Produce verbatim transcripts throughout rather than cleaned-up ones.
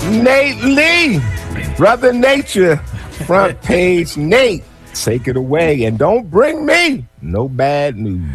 Nate Lee, Brother Nature, front page Nate. Take it away and don't bring me no bad news.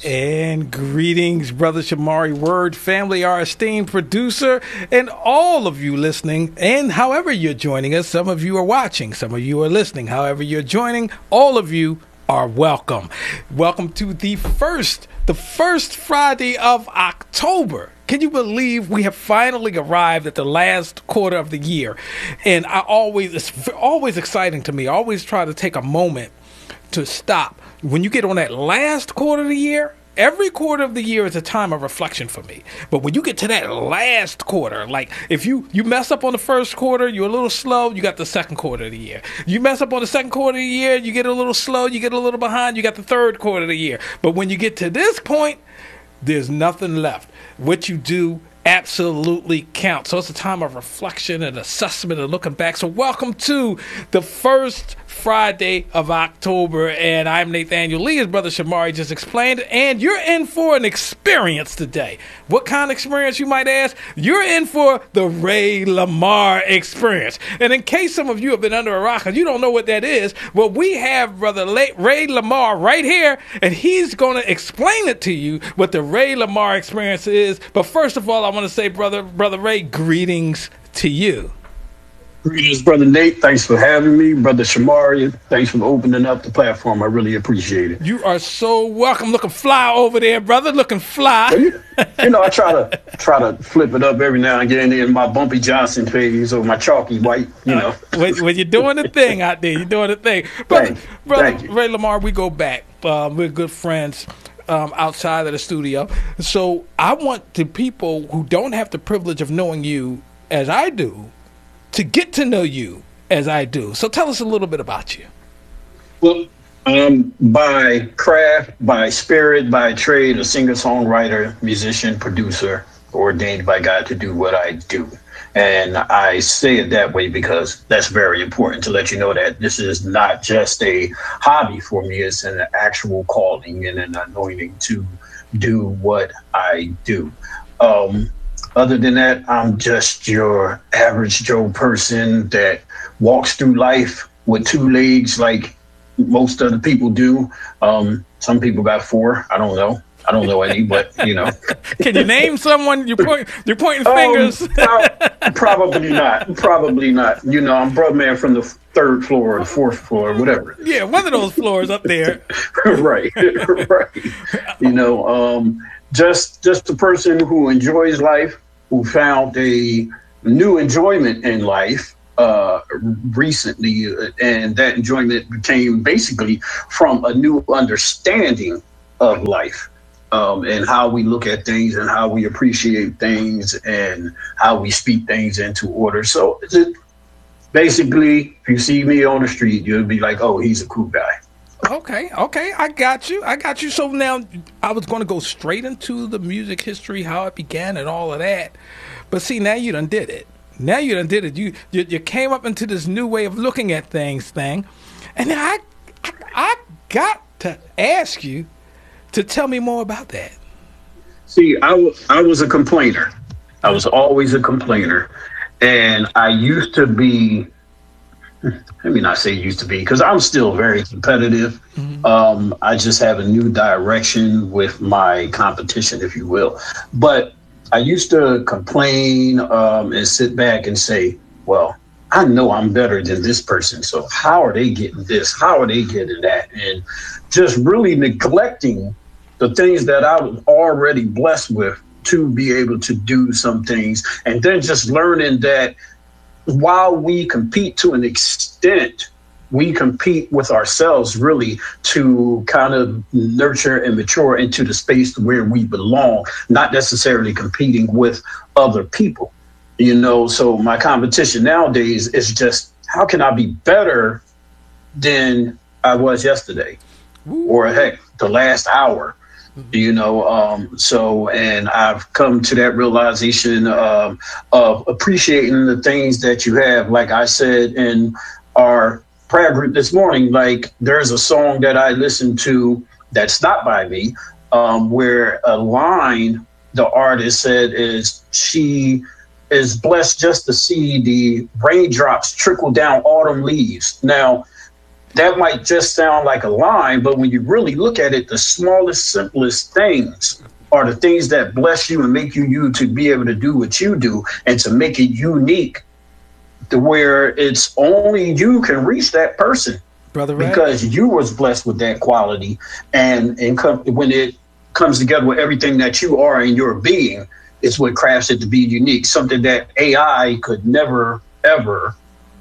And greetings, Brother Shamari Word family, our esteemed producer, and all of you listening. And however you're joining us, some of you are watching, some of you are listening. However you're joining, all of you are welcome. Welcome to the first, the first Friday of October. Can you believe we have finally arrived at the last quarter of the year? And I always, it's always exciting to me. I always try to take a moment to stop. When you get on that last quarter of the year, every quarter of the year is a time of reflection for me. But when you get to that last quarter, like if you, you mess up on the first quarter, you're a little slow, you got the second quarter of the year. You mess up on the second quarter of the year, you get a little slow, you get a little behind, you got the third quarter of the year. But when you get to this point, there's nothing left. What you do absolutely counts. So it's a time of reflection and assessment and looking back. So welcome to the first Friday of October, and I'm Nathaniel Lee, as Brother Shamari just explained, and you're in for an experience today. What kind of experience, you might ask? You're in for the Ray Lamar experience. And in case some of you have been under a rock and you don't know what that is, well, we have Brother Ray Lamar right here, and he's going to explain it to you what the Ray Lamar experience is. But first of all, I want to say, Brother, Brother Ray, greetings to you. Greetings, Brother Nate. Thanks for having me. Brother Shamari, thanks for opening up the platform. I really appreciate it. You are so welcome. Looking fly over there, brother. Looking fly. Well, you, you know, I try to try to flip it up every now and again in my Bumpy Johnson phase or my chalky white, you know. Uh, when, when you're doing the thing out there, you're doing the thing. Brother, Thank brother Thank Ray Lamar, we go back. Um, we're good friends um, outside of the studio. So I want the people who don't have the privilege of knowing you as I do to get to know you as I do. So tell us a little bit about you. Well, um, by craft, by spirit, by trade, a singer-songwriter, musician, producer, ordained by God to do what I do. And I say it that way because that's very important to let you know that this is not just a hobby for me. It's an actual calling and an anointing to do what I do. Um, Other than that, I'm just your average Joe person that walks through life with two legs like most other people do. Um, some people got four. I don't know. I don't know any, but, you know. Can you name someone? You're, point, you're pointing fingers. Um, probably not. Probably not. You know, I'm brother man from the third floor or the fourth floor, whatever. Yeah, one of those floors up there. Right. Right. You know, um, just just a person who enjoys life, who found a new enjoyment in life uh, recently, and that enjoyment became basically from a new understanding of life, um, and how we look at things and how we appreciate things and how we speak things into order. So it, basically, if you see me on the street, you'll be like, oh, he's a cool guy. Okay, okay, I got you. I got you. So now I was going to go straight into the music history, how it began and all of that. But see, now you done did it. Now you done did it. You you, you came up into this new way of looking at things thing. And then I, I, I got to ask you to tell me more about that. See, I, w- I was a complainer. I was always a complainer. And I used to be... Let me not say used to be, because I'm still very competitive. Mm-hmm. Um, I just have a new direction with my competition, if you will. But I used to complain um, and sit back and say, well, I know I'm better than this person. So how are they getting this? How are they getting that? And just really neglecting the things that I was already blessed with to be able to do some things. And then just learning that while we compete to an extent, we compete with ourselves really to kind of nurture and mature into the space where we belong, not necessarily competing with other people, you know. So my competition nowadays is just, how can I be better than I was yesterday? Ooh. Or heck, the last hour? You know, um, so, and I've come to that realization um, of appreciating the things that you have. Like I said in our prayer group this morning, like there's a song that I listened to that's not by me, um, where a line the artist said is she is blessed just to see the raindrops trickle down autumn leaves. Now, that might just sound like a line, but when you really look at it, the smallest, simplest things are the things that bless you and make you you to be able to do what you do and to make it unique to where it's only you can reach that person. Brother Ray? Because you was blessed with that quality. And, and com- when it comes together with everything that you are in your being, it's what crafts it to be unique, something that A I could never, ever.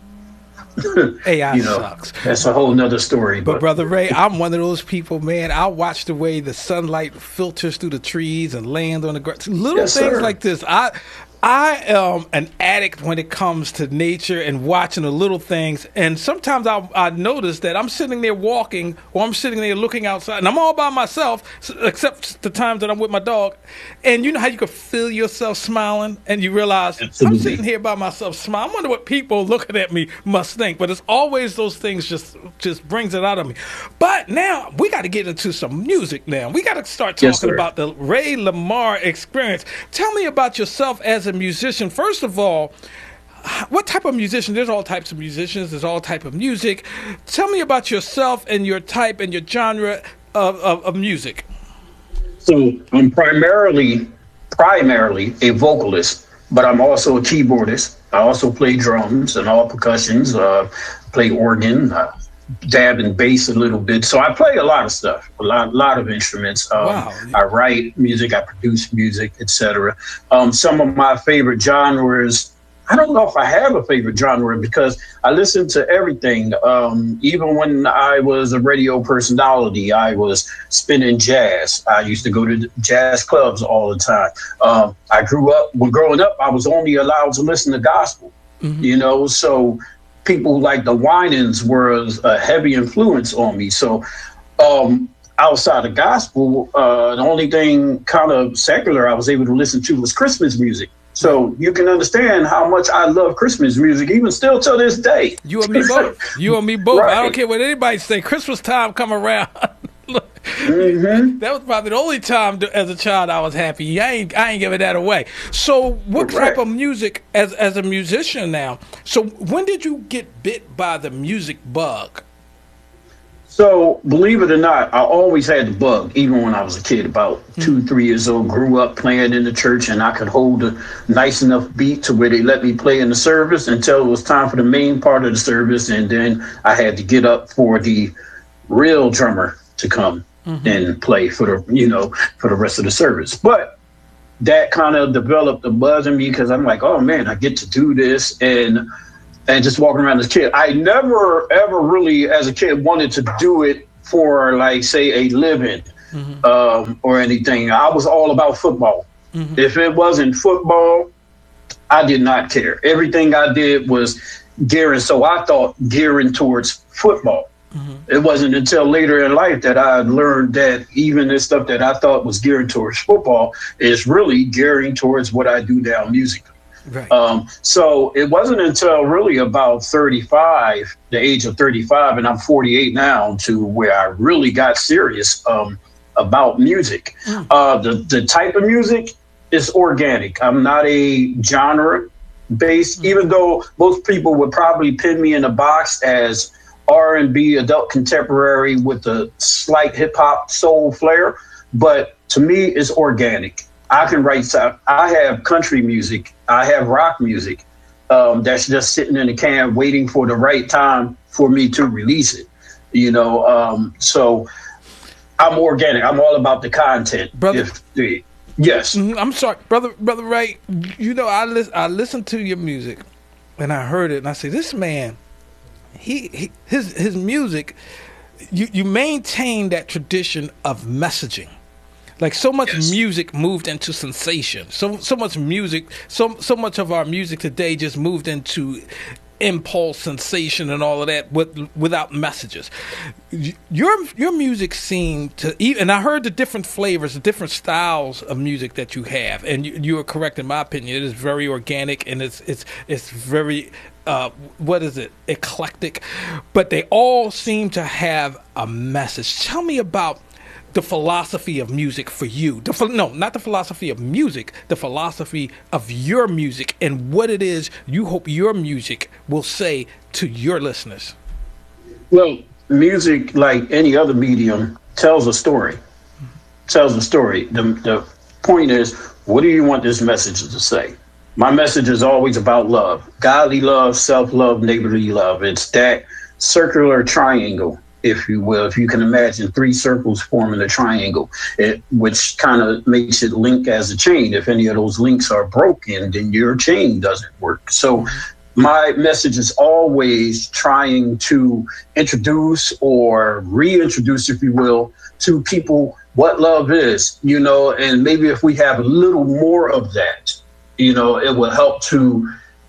A I you know, sucks. That's a whole nother story. But, but Brother Ray, I'm one of those people, man. I watch the way the sunlight filters through the trees and lands on the ground. Little yes, things sir. like this. I I am an addict when it comes to nature and watching the little things. And sometimes I I notice that I'm sitting there walking or I'm sitting there looking outside, and I'm all by myself, except the times that I'm with my dog. And you know how you can feel yourself smiling, and you realize Absolutely. I'm sitting here by myself smiling. I wonder what people looking at me must think. But it's always those things just just brings it out of me. But now we got to get into some music. Now we got to start talking Yes, sir. about the Ray Lamar experience. Tell me about yourself as a musician. First of all, what type of musician? There's all types of musicians. There's all type of music. Tell me about yourself and your type and your genre of, of, of music. So I'm primarily, primarily a vocalist, but I'm also a keyboardist. I also play drums and all percussions, uh, play organ, uh, dab and bass a little bit. So I play a lot of stuff, a lot, lot of instruments. Um, Wow. I write music, I produce music, et cetera. Um, some of my favorite genres, I don't know if I have a favorite genre because I listen to everything. Um, even when I was a radio personality, I was spinning jazz. I used to go to jazz clubs all the time. Um, I grew up, when growing up, I was only allowed to listen to gospel, mm-hmm. you know, so people like the Winans were a heavy influence on me. So um, outside of gospel, uh, the only thing kind of secular I was able to listen to was Christmas music. So you can understand how much I love Christmas music, even still to this day. You and me both. You and me both. Right. I don't care what anybody say. Christmas time come around. Mm-hmm. That was probably the only time to, as a child I was happy. I ain't I ain't giving that away. So what Correct. type of music as as a musician now? So when did you get bit by the music bug? So believe it or not, I always had the bug, even when I was a kid, about two, three years old, grew up playing in the church, and I could hold a nice enough beat to where they let me play in the service until it was time for the main part of the service. And then I had to get up for the real drummer to come mm-hmm. and play for the, you know, for the rest of the service. But that kind of developed a buzz in me because I'm like, oh man, I get to do this. And And just walking around as a kid. I never, ever really, as a kid, wanted to do it for, like, say, a living mm-hmm. um, or anything. I was all about football. Mm-hmm. If it wasn't football, I did not care. Everything I did was gearing, so I thought gearing towards football. Mm-hmm. It wasn't until later in life that I learned that even this stuff that I thought was gearing towards football is really gearing towards what I do now musically. Right. Um, so it wasn't until really about thirty-five, the age of thirty-five, and I'm forty-eight now, to where I really got serious um, about music. Mm. Uh, the, the type of music is organic. I'm not a genre based, mm. even though most people would probably pin me in a box as R and B, adult contemporary with a slight hip hop soul flair. But to me, it's organic. I can write, I have country music, I have rock music um, that's just sitting in a can waiting for the right time for me to release it, you know. Um, so I'm organic. I'm all about the content. Brother, if, yes. I'm sorry, brother, brother Ray, you know, I, li- I listened to your music and I heard it and I say, this man, he, he his his music, you, you maintain that tradition of messaging. Like so much yes. music moved into sensation. So so much music, so so much of our music today just moved into impulse, sensation, and all of that with, without messages. Your your music seemed to, and I heard the different flavors, the different styles of music that you have, and you, you are correct in my opinion. It is very organic and it's it's it's very. Uh, what is it? Eclectic, but they all seem to have a message. Tell me about the philosophy of music for you. The, no, not the philosophy of music, the philosophy of your music and what it is you hope your music will say to your listeners. Well, music, like any other medium, tells a story. Tells a story. The, the point is, what do you want this message to say? My message is always about love. Godly love, self-love, neighborly love. It's that circular triangle, if you will. If you can imagine three circles forming a triangle, it, which kind of makes it link as a chain. If any of those links are broken, then your chain doesn't work. So my message is always trying to introduce or reintroduce, if you will, to people what love is, you know, and maybe if we have a little more of that, you know, it will help to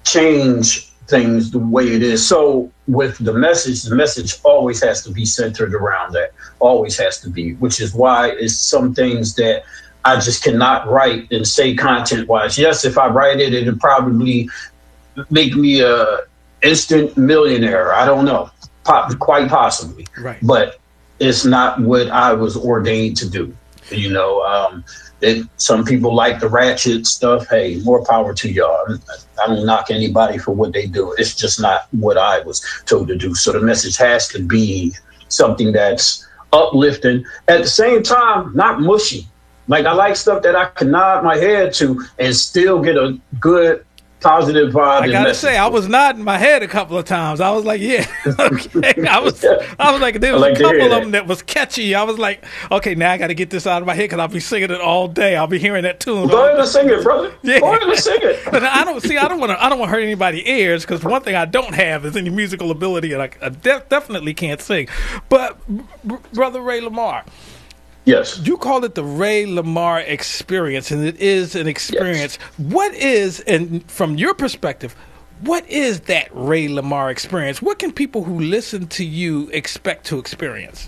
change things the way it is. So with the message, the message always has to be centered around that, always has to be, which is why it's some things that I just cannot write and say content wise. Yes, if I write it, it'll probably make me a instant millionaire. I don't know, Pop, quite possibly. Right. But it's not what I was ordained to do. You know, um, it, some people like the ratchet stuff. Hey, more power to y'all. I don't knock anybody for what they do. It's just not what I was told to do. So the message has to be something that's uplifting. At the same time, not mushy. Like I like stuff that I can nod my head to and still get a good positive vibe. I gotta say, I was nodding my head a couple of times. I was like, yeah, okay. I was, I was like, there was like a couple of them that. that was catchy. I was like, okay, now I got to get this out of my head because I'll be singing it all day. I'll be hearing that tune. Go ahead and sing it, brother. Yeah. Go ahead and sing it. But I don't see. I don't want to. I don't want to hurt anybody's ears because one thing I don't have is any musical ability, and I, I def- definitely can't sing. But b- brother Ray Lamar. Yes. You call it the Ray Lamar experience, and it is an experience. Yes. What is, and from your perspective, what is that Ray Lamar experience? What can people who listen to you expect to experience?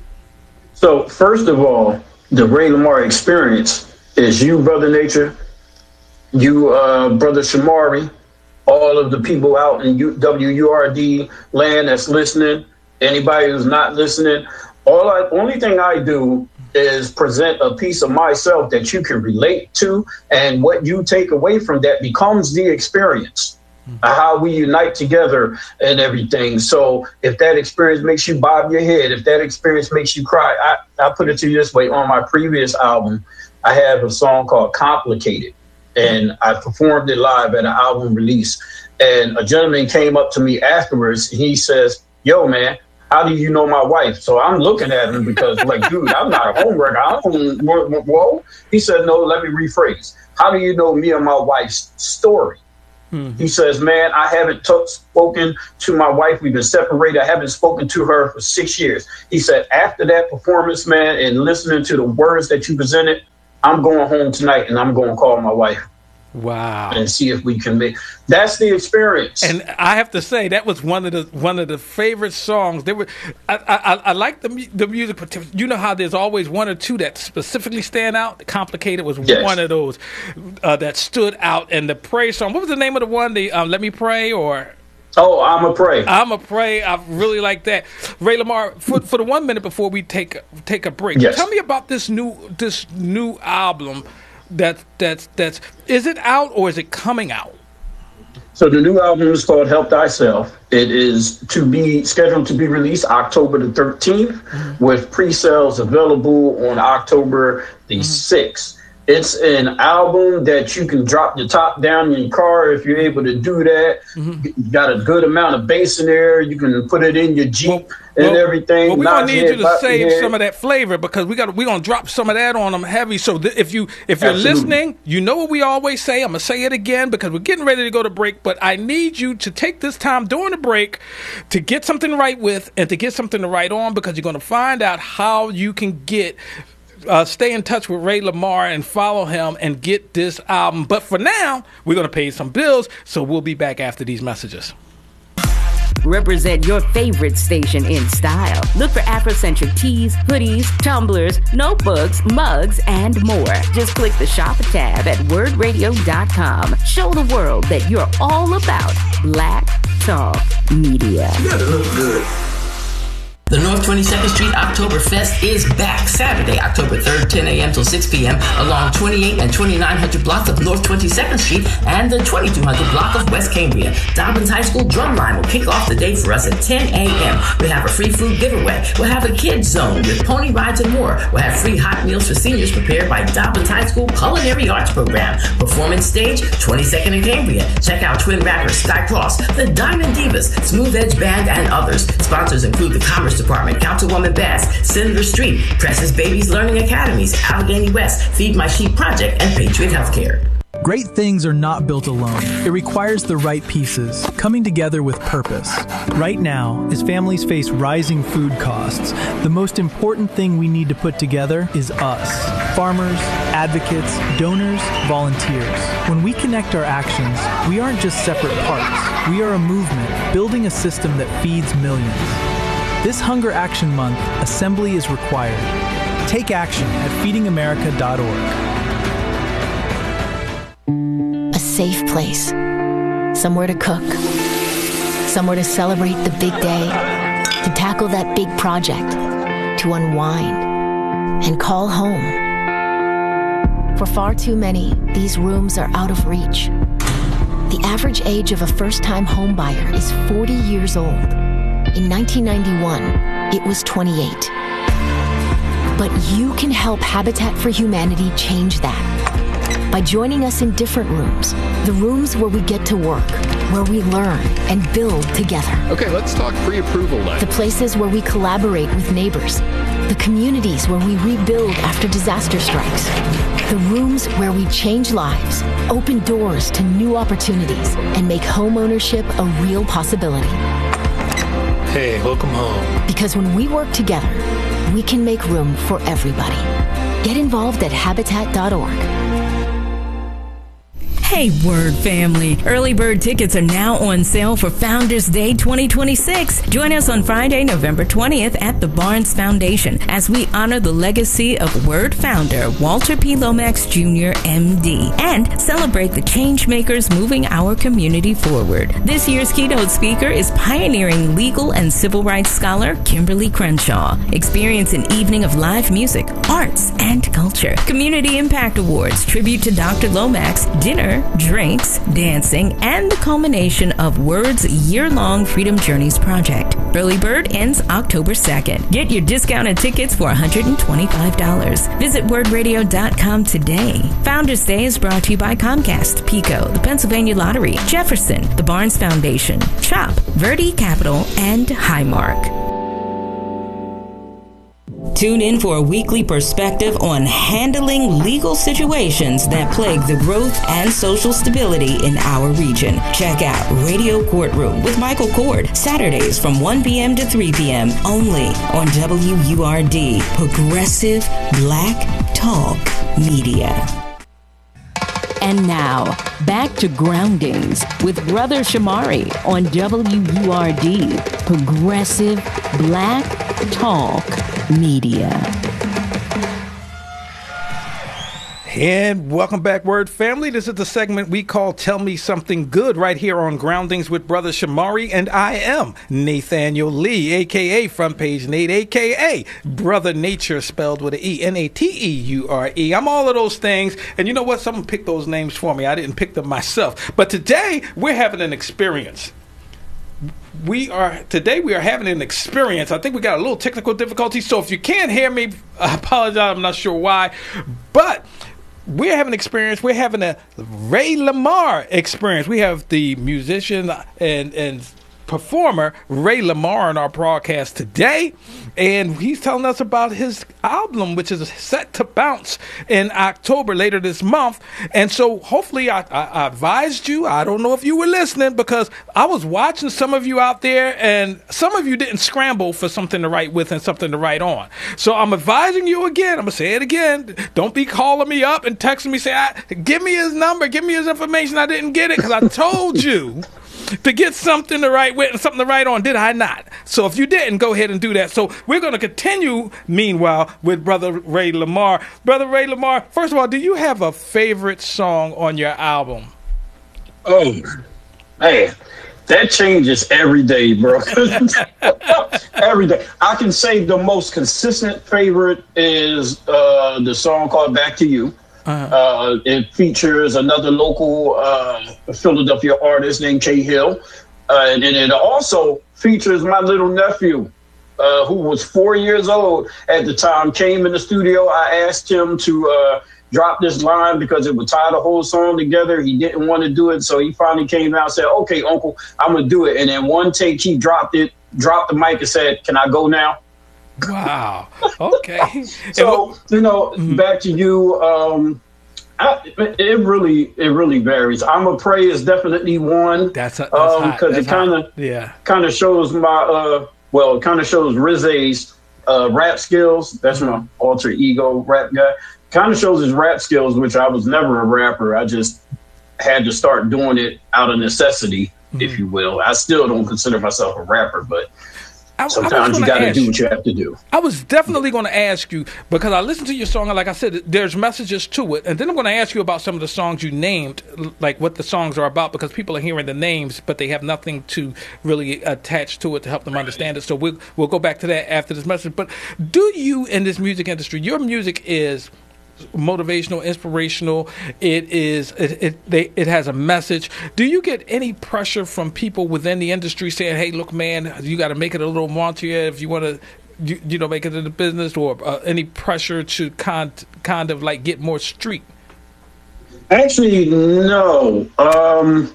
So, first of all, the Ray Lamar experience is you, Brother Nature, you, uh, Brother Shamari, all of the people out in U- W U R D land that's listening, anybody who's not listening. All I, only thing I do is present a piece of myself that you can relate to, and what you take away from that becomes the experience, mm-hmm. how we unite together and everything. So if that experience makes you bob your head, if that experience makes you cry, I, I put it to you this way. On my previous album, I have a song called Complicated, and I performed it live at an album release. And a gentleman came up to me afterwards, and he says, yo, man, how do you know my wife? So I'm looking at him because, like, dude, I'm not a homewrecker. I don't, whoa. He said, no, let me rephrase. How do you know me and my wife's story? Mm-hmm. He says, man, I haven't t- spoken to my wife. We've been separated. I haven't spoken to her for six years. He said, after that performance, man, and listening to the words that you presented, I'm going home tonight and I'm going to call my wife. Wow. And see if we can make that's the experience. And I have to say that was one of the one of the favorite songs. There were I I, I like the the music, but you know how there's always one or two that specifically stand out. Complicated was yes. one of those uh, that stood out. And the Pray song. What was the name of the one? The um, Let Me Pray or Oh, I'm a Pray. I'm a Pray. I really like that. Ray Lamar, for for the one minute before we take take a break, yes. tell me about this new this new album. That that's that's is it out or is it coming out? So the new album is called Help Thyself. It is to be scheduled to be released October the thirteenth, mm-hmm. with pre-sales available on October the mm-hmm. sixth. It's an album that you can drop the top down in your car if you're able to do that. Mm-hmm. You got a good amount of bass in there. You can put it in your Jeep well, and well, everything. Well, we're gonna need you to save some of that flavor because we got we're gonna drop some of that on them heavy. So th- if you if you're Absolutely. listening, you know what we always say. I'm gonna say it again because we're getting ready to go to break. But I need you to take this time during the break to get something to write with and to get something to write on because you're gonna find out how you can get. Uh, stay in touch with Ray Lamar and follow him and get this album. But for now, we're going to pay some bills, so we'll be back after these messages. Represent your favorite station in style. Look for Afrocentric tees, hoodies, tumblers, notebooks, mugs, and more. Just click the shop tab at word radio dot com. Show the world that you're all about Black Talk Media. You gotta look good. The North twenty-second Street Oktoberfest is back Saturday, October third, ten a.m. till six p.m. along twenty-eight and twenty-nine hundred blocks of North twenty-second Street and the twenty-two hundred block of West Cambria. Dobbins High School Drumline will kick off the day for us at ten a.m. We have a free food giveaway. We'll have a kids zone with pony rides and more. We'll have free hot meals for seniors prepared by Dobbins High School Culinary Arts Program. Performance stage, twenty-second in Cambria. Check out twin rappers Sky Cross, the Diamond Divas, Smooth Edge Band, and others. Sponsors include the Commerce Department, Councilwoman Bass, Senator Street, Precious Babies Learning Academies, Allegheny West, Feed My Sheep Project, and Patriot Healthcare. Great things are not built alone. It requires the right pieces, coming together with purpose. Right now, as families face rising food costs, the most important thing we need to put together is us. Farmers, advocates, donors, volunteers. When we connect our actions, we aren't just separate parts. We are a movement building a system that feeds millions. This Hunger Action Month, assembly is required. Take action at feeding america dot org. A safe place. Somewhere to cook. Somewhere to celebrate the big day. To tackle that big project. To unwind. And call home. For far too many, these rooms are out of reach. The average age of a first-time home buyer is forty years old. In nineteen ninety-one, it was twenty-eight. But you can help Habitat for Humanity change that by joining us in different rooms, the rooms where we get to work, where we learn and build together. Okay, let's talk pre-approval then. The places where we collaborate with neighbors, the communities where we rebuild after disaster strikes, the rooms where we change lives, open doors to new opportunities, and make home ownership a real possibility. Hey, welcome home. Because when we work together, we can make room for everybody. Get involved at habitat dot org. Hey, Word family. Early bird tickets are now on sale for Founders Day twenty twenty-six. Join us on Friday, November twentieth at the Barnes Foundation as we honor the legacy of Word founder Walter P. Lomax Junior M D and celebrate the change makers moving our community forward. This year's keynote speaker is pioneering legal and civil rights scholar Kimberly Crenshaw. Experience an evening of live music, arts, and culture. Community Impact Awards, tribute to Doctor Lomax, dinner, drinks, dancing, and the culmination of Word's year-long Freedom Journeys project. Early bird ends October second. Get your discounted tickets for one hundred twenty-five dollars. Visit word radio dot com today. Founders Day is brought to you by Comcast, Pico, the Pennsylvania Lottery, Jefferson, the Barnes Foundation, CHOP, Verde Capital, and Highmark. Tune in for a weekly perspective on handling legal situations that plague the growth and social stability in our region. Check out Radio Courtroom with Michael Cord, Saturdays from one p.m. to three p.m. only on W U R D, Progressive Black Talk Media. And now, back to Groundings with Brother Shamari on W U R D, Progressive Black Talk Media. And welcome back, Word family. This is the segment we call Tell Me Something Good right here on Groundings with Brother Shamari. And I am Nathaniel Lee, a k a. Front Page Nate, a k a. Brother Nature, spelled with an E, N A T E U R E. I'm all of those things. And you know what? Someone picked those names for me. I didn't pick them myself. But today, we're having an experience. We are today we are having an experience. I think we got a little technical difficulty, so if you can't hear me, I apologize. I'm not sure why, but we're having an experience. We're having a Ray Lamar experience. We have the musician and and performer Ray Lamar on our broadcast today, and he's telling us about his album, which is set to bounce in October later this month. And so hopefully I, I, I advised you. I don't know if you were listening, because I was watching some of you out there, and some of you didn't scramble for something to write with and something to write on. So I'm advising you again. I'm gonna say it again. Don't be calling me up and texting me, say, I, give me his number, give me his information. I didn't get it because I told you to get something to write with and something to write on, did I not? So if you didn't, go ahead and do that. So we're going to continue, meanwhile, with Brother Ray Lamar. Brother Ray Lamar, first of all, do you have a favorite song on your album? Oh, man. That changes every day, bro. Every day. I can say the most consistent favorite is uh, the song called Back to You. Uh-huh. Uh, it features another local uh, Philadelphia artist named Kay Hill. Uh, and, and it also features my little nephew, uh, who was four years old at the time, came in the studio. I asked him to uh, drop this line because it would tie the whole song together. He didn't want to do it. So he finally came out and said, okay, Uncle, I'm going to do it. And then one take, he dropped it, dropped the mic and said, can I go now? Wow. Okay. So, you know, mm-hmm. Back to You. Um, I, it really, it really varies. I'm a Pray is definitely one. That's because um, it kind of, yeah, kind of shows my, uh, well, it kind of shows Rizze's uh, rap skills. That's mm-hmm. my alter ego rap guy. Kind of shows his rap skills, which I was never a rapper. I just had to start doing it out of necessity, mm-hmm. if you will. I still don't consider myself a rapper, but I, sometimes I you got to do what you have to do. I was definitely going to ask you, because I listened to your song, and like I said, there's messages to it. And then I'm going to ask you about some of the songs you named, like what the songs are about, because people are hearing the names, but they have nothing to really attach to it to help them understand it. So we'll, we'll go back to that after this message. But do you, in this music industry, your music is motivational, inspirational, it is it it, they, it has a message. Do you get any pressure from people within the industry saying, hey, look, man, you got to make it a little raunchier if you want to you, you know make it in the business, or uh, any pressure to kind kind of like get more street? Actually, no. Um,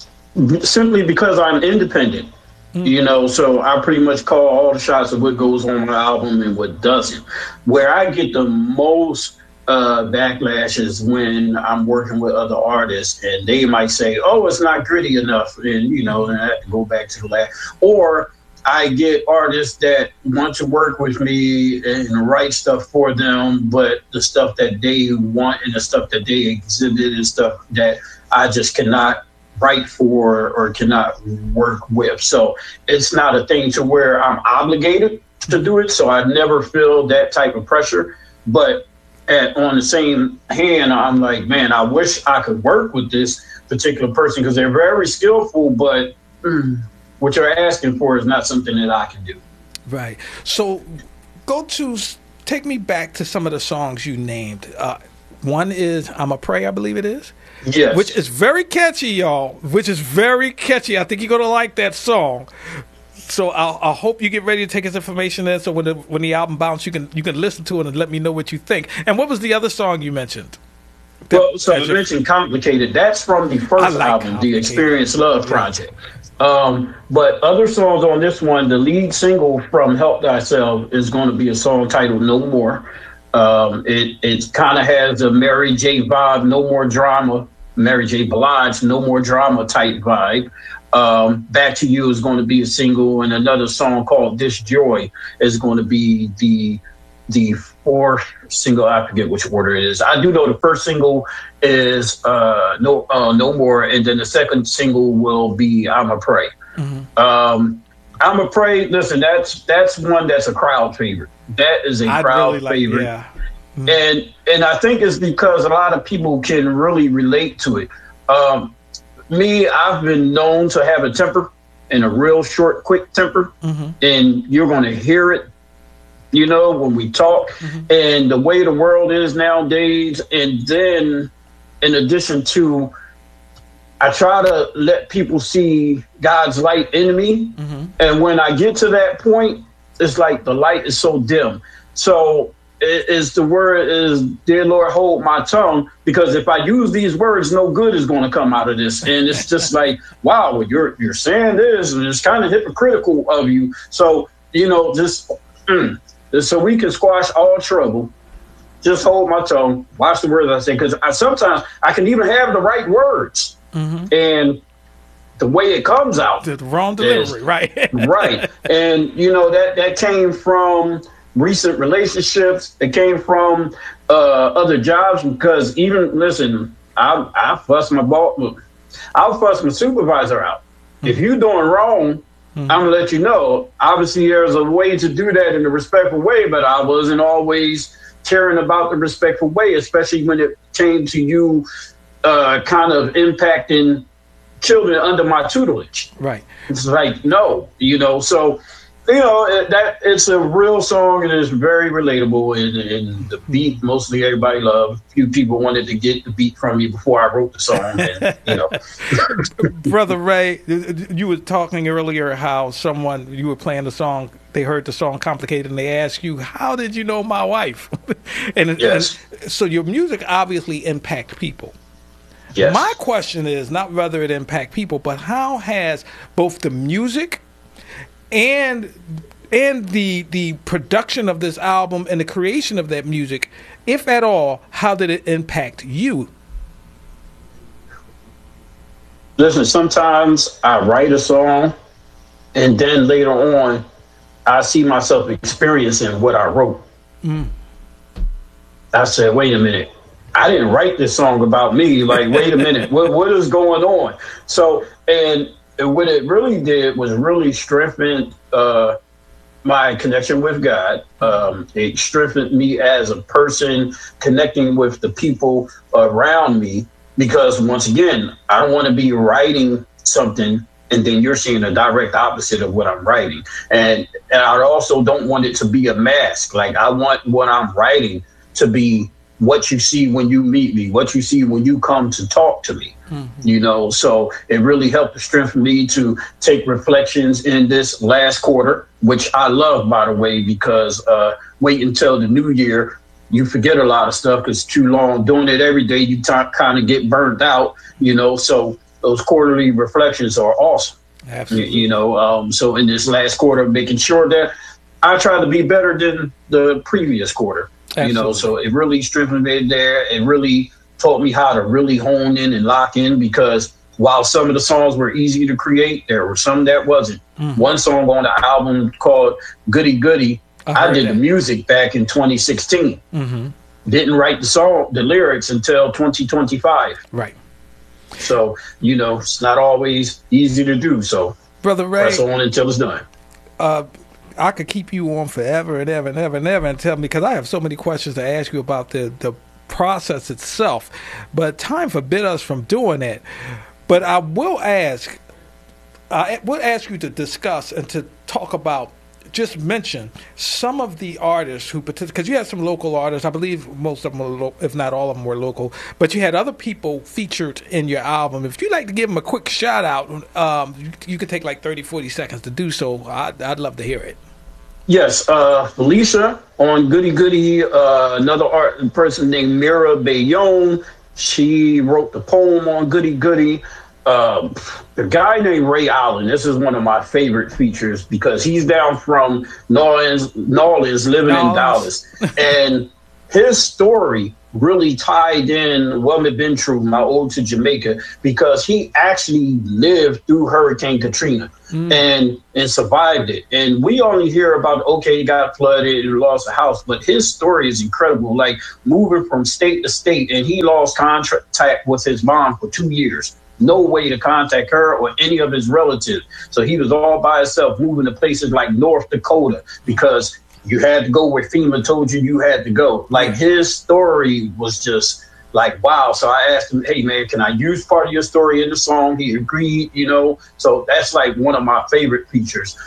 simply because I'm independent. Mm-hmm. You know, so I pretty much call all the shots of what goes on my album and what doesn't. Where I get the most Uh, backlash is when I'm working with other artists and they might say, oh, it's not gritty enough. And, you know, and I have to go back to the lab. Or I get artists that want to work with me and write stuff for them, but the stuff that they want and the stuff that they exhibit is stuff that I just cannot write for or cannot work with. So it's not a thing to where I'm obligated to do it. So I never feel that type of pressure. But At, on the same hand, I'm like, man, I wish I could work with this particular person because they're very skillful, but mm, what you're asking for is not something that I can do. Right. So go to, take me back to some of the songs you named. Uh, one is I'm a Pray, I believe it is. Yes. Which is very catchy, y'all, which is very catchy. I think you're going to like that song. So I'll, I hope you get ready to take his information in. So when the when the album bounces, you can you can listen to it and let me know what you think. And what was the other song you mentioned? That, well, so I mentioned Complicated. That's from the first like album, the Experience Love Project. Um, but other songs on this one, the lead single from Help Thyself is going to be a song titled No More. Um, it it kind of has a Mary J. vibe, No More Drama, Mary J. Blige, No More Drama type vibe. Um, Back to You is going to be a single, and another song called This Joy is going to be the the fourth single. I forget which order it is. I do know the first single is uh, No uh, No More, and then the second single will be I'm a Pray. Mm-hmm. Um, I'm a Pray. Listen, that's that's one that's a crowd favorite. That is a I'd crowd really like, favorite, yeah. Mm-hmm. and and I think it's because a lot of people can really relate to it. Um, Me, I've been known to have a temper, and a real short, quick temper, mm-hmm. and you're going to hear it, you know, when we talk. Mm-hmm. And the way the world is nowadays, and then in addition to, I try to let people see God's light in me, mm-hmm. and when I get to that point, it's like the light is so dim. So it is the word is, dear Lord, hold my tongue, because if I use these words, no good is going to come out of this. And it's just like, wow, well, you're you're saying this, and it's kind of hypocritical of you. So, you know, just mm, so we can squash all trouble, just hold my tongue, watch the words I say, because I sometimes I can even have the right words, mm-hmm. and the way it comes out, the wrong delivery, is, right? Right. And you know that that came from recent relationships. It came from uh, other jobs, because even, listen, I I fuss my boss, I'll fuss my supervisor out. Mm-hmm. If you're doing wrong, mm-hmm. I'm gonna let you know. Obviously, there's a way to do that in a respectful way, but I wasn't always caring about the respectful way, especially when it came to you uh, kind of impacting children under my tutelage. Right. It's like, no, you know, so, you know, that it's a real song and it's very relatable, and, and the beat mostly everybody loved. A few people wanted to get the beat from me before I wrote the song, and, you know. Brother Ray, you were talking earlier how someone, you were playing the song, they heard the song Complicated, and they asked you, how did you know my wife? and, yes. and so your music obviously impact people. Yes. My question is not whether it impact people, but how has both the music and and the the production of this album and the creation of that music, if at all, how did it impact you? Listen, sometimes I write a song and then later on I see myself experiencing what I wrote. Mm. I said, wait a minute. I didn't write this song about me. Like, wait a minute, what what is going on? So, and what it really did was really strengthen uh, my connection with God. Um, it strengthened me as a person, connecting with the people around me. Because once again, I don't want to be writing something and then you're seeing a direct opposite of what I'm writing. And, and I also don't want it to be a mask. Like, I want what I'm writing to be what you see when you meet me, what you see when you come to talk to me, mm-hmm. you know, so it really helped to strengthen me to take reflections in this last quarter, which I love, by the way, because uh, wait until the new year, you forget a lot of stuff because it's too long. Doing it every day, you t- kind of get burnt out, you know, so those quarterly reflections are awesome. Absolutely. You, you know, um, so in this last quarter, making sure that I try to be better than the previous quarter. Absolutely. You know, so it really strengthened me there. It really taught me how to really hone in and lock in, because while some of the songs were easy to create, there were some that wasn't. Mm-hmm. One song on the album called Goody Goody, I, I did that. The music back in twenty sixteen. Mm-hmm. Didn't write the song, the lyrics until twenty twenty-five. Right. So, you know, it's not always easy to do. So, Brother Ray, press on until it's done. Uh, I could keep you on forever and ever and ever and ever and tell me, because I have so many questions to ask you about the, the process itself. But time forbid us from doing that. But I will ask, I will ask you to discuss and to talk about, just mention some of the artists who participate, because you had some local artists. I believe most of them, were lo- if not all of them, were local. But you had other people featured in your album. If you'd like to give them a quick shout out, um, you, you could take like thirty, forty seconds to do so. I'd, I'd love to hear it. Yes, uh, Felicia on Goody Goody, uh, another art person named Mira Bayonne. She wrote the poem on Goody Goody. Uh, the guy named Ray Allen, this is one of my favorite features because he's down from New Orleans, New Orleans living in Dallas. And his story really tied in what had been true, my ode to Jamaica, because he actually lived through Hurricane Katrina mm. and and survived it. And we only hear about, okay, he got flooded and lost a house, but his story is incredible, like moving from state to state, and he lost contact with his mom for two years. No way to contact her or any of his relatives. So he was all by himself, moving to places like North Dakota because you had to go where FEMA told you you had to go. Like, his story was just like, wow. So I asked him, hey, man, can I use part of your story in the song? He agreed, you know. So that's like one of my favorite features.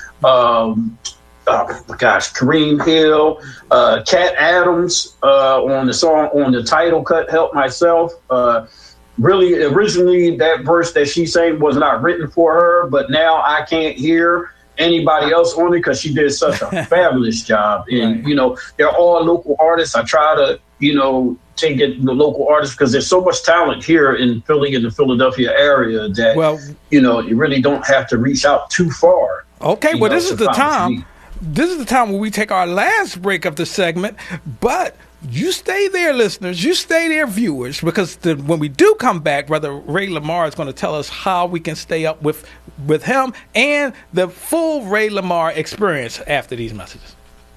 Um, oh my gosh, Kareem Hill, uh, Cat Adams uh, on the song, on the title cut, Help Myself. Uh, Really, originally, that verse that she sang was not written for her, but now I can't hear anybody else on it because she did such a fabulous job. And, right. you know, they're all local artists. I try to, you know, take it the local artists because there's so much talent here in Philly, in the Philadelphia area, that, well, you know, you really don't have to reach out too far. Okay, well, know, this is the time. Me. This is the time where we take our last break of the segment, but you stay there, listeners. You stay there, viewers, because the, when we do come back, Brother Ray Lamar is going to tell us how we can stay up with, with him and the full Ray Lamar experience after these messages.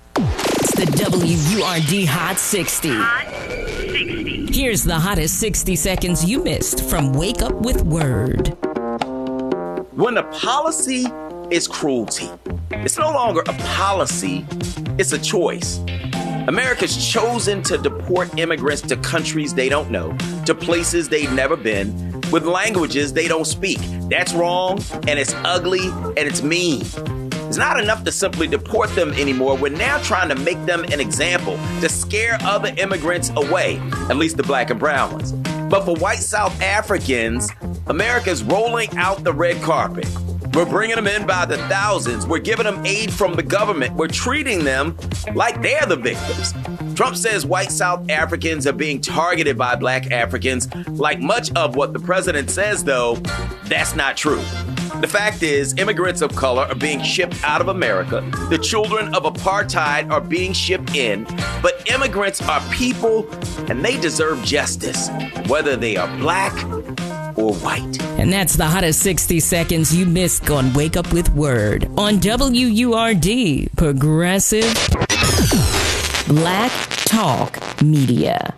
It's the W U R D Hot sixty. Hot sixty. Here's the hottest sixty seconds you missed from Wake Up with Word. When a policy is cruelty, it's no longer a policy, it's a choice. America's chosen to deport immigrants to countries they don't know, to places they've never been, with languages they don't speak. That's wrong, and it's ugly, and it's mean. It's not enough to simply deport them anymore. We're now trying to make them an example to scare other immigrants away, at least the black and brown ones. But for white South Africans, America's rolling out the red carpet. We're bringing them in by the thousands. We're giving them aid from the government. We're treating them like they're the victims. Trump says white South Africans are being targeted by black Africans. Like much of what the president says, though, that's not true. The fact is, immigrants of color are being shipped out of America. The children of apartheid are being shipped in. But immigrants are people, and they deserve justice, whether they are black or white. And that's the hottest sixty seconds you missed on Wake Up with Word on W U R D, Progressive Black Talk Media.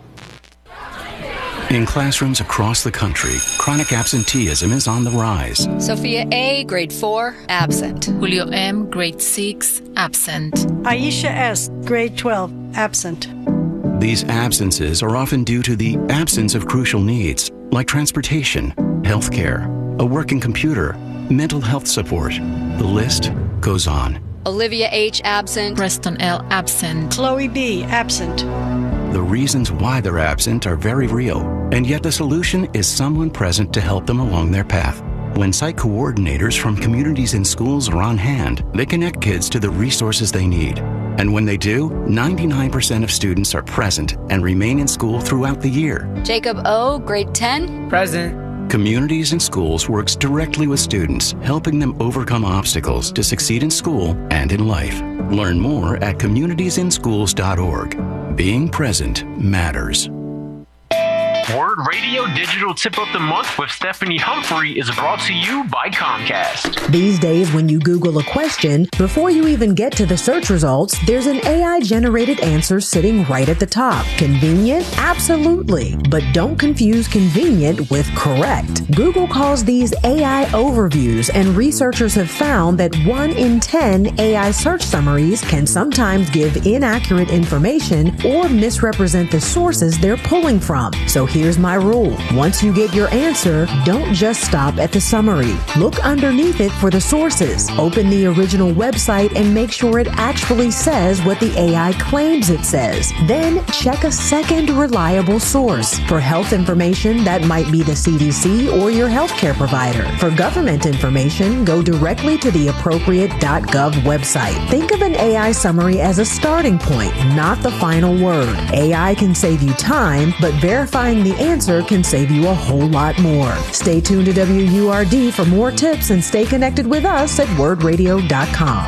In classrooms across the country, chronic absenteeism is on the rise. Sophia A., grade four, absent. Julio M., grade six, absent. Aisha S., grade twelve, absent. These absences are often due to the absence of crucial needs, like transportation, healthcare, a working computer, mental health support. The list goes on. Olivia H., absent. Preston L., absent. Chloe B., absent. The reasons why they're absent are very real, and yet the solution is someone present to help them along their path. When site coordinators from communities and schools are on hand, they connect kids to the resources they need. And when they do, ninety-nine percent of students are present and remain in school throughout the year. Jacob O., grade ten, present. Communities and Schools works directly with students, helping them overcome obstacles to succeed in school and in life. Learn more at communities in schools dot org. Being present matters. Word Radio Digital Tip of the Month with Stephanie Humphrey is brought to you by Comcast. These days, when you Google a question, before you even get to the search results, there's an A I-generated answer sitting right at the top. Convenient? Absolutely. But don't confuse convenient with correct. Google calls these A I overviews, and researchers have found that one in ten A I search summaries can sometimes give inaccurate information or misrepresent the sources they're pulling from. So here's my rule. Once you get your answer, don't just stop at the summary. Look underneath it for the sources. Open the original website and make sure it actually says what the A I claims it says. Then check a second reliable source. For health information, that might be the C D C or your healthcare provider. For government information, go directly to the appropriate .gov website. Think of an A I summary as a starting point, not the final word. A I can save you time, but verifying the answer can save you a whole lot more. Stay tuned to W U R D for more tips and stay connected with us at word radio dot com.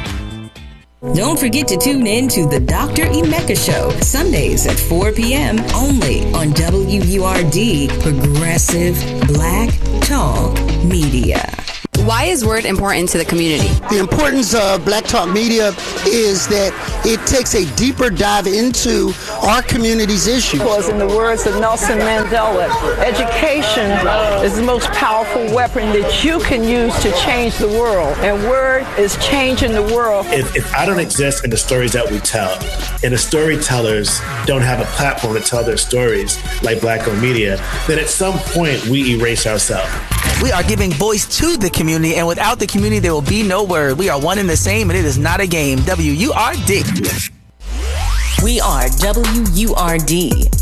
Don't forget to tune in to the Doctor Emeka Show, Sundays at four p.m. only on W U R D, Progressive Black Talk Media. Why is Word important to the community? The importance of Black Talk Media is that it takes a deeper dive into our community's issues. Because in the words of Nelson Mandela, education is the most powerful weapon that you can use to change the world. And Word is changing the world. If, if I don't exist in the stories that we tell, and the storytellers don't have a platform to tell their stories like Black-owned media, then at some point we erase ourselves. We are giving voice to the community, and without the community, there will be no Word. We are one and the same, and it is not a game. W U R D. We are W U R D,